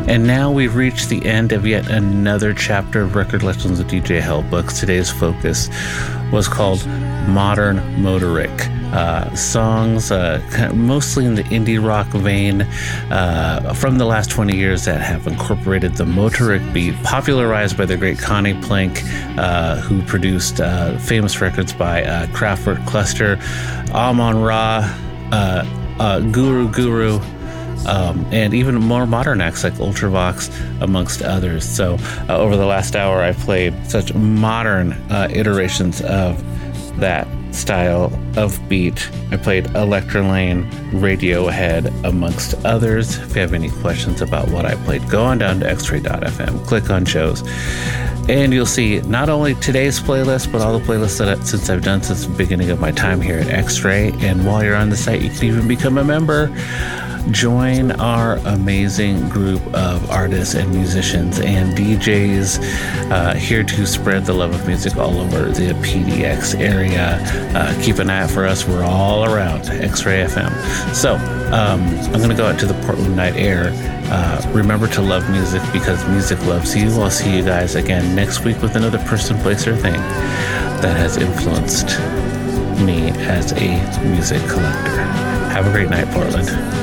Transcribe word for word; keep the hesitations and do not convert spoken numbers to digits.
And now we've reached the end of yet another chapter of Record Legends with D J Hellbooks. Today's focus was called Modern Motorik. Uh, songs uh, mostly in the indie rock vein uh, from the last twenty years that have incorporated the Motorik beat, popularized by the great Connie Plank, uh, who produced uh, famous records by uh, Kraftwerk Cluster, Amon Ra, uh, uh, Guru Guru, Um, and even more modern acts like Ultravox, amongst others. So uh, over the last hour, I played such modern uh, iterations of that style of beat. I played Electrolane, Radiohead, amongst others. If you have any questions about what I played, go on down to x ray dot f m, click on shows, and you'll see not only today's playlist, but all the playlists that I, since I've done since the beginning of my time here at X-Ray. And while you're on the site, you can even become a member. Join our amazing group of artists and musicians and D Js uh, here to spread the love of music all over the P D X area. Uh, keep an eye out for us. We're all around X-Ray F M. So um, I'm going to go out to the Portland Night Air. Uh, remember to love music because music loves you. I'll see you guys again next week with another person, place, or thing that has influenced me as a music collector. Have a great night, Portland.